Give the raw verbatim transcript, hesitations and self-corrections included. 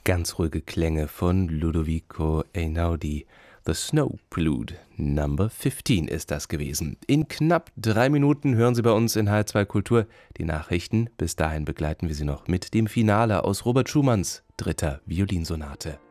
Ganz ruhige Klänge von Ludovico Einaudi. The Snow Prelude Number fünfzehn ist das gewesen. In knapp drei Minuten hören Sie bei uns in H R zwei Kultur die Nachrichten. Bis dahin begleiten wir Sie noch mit dem Finale aus Robert Schumanns dritter Violinsonate.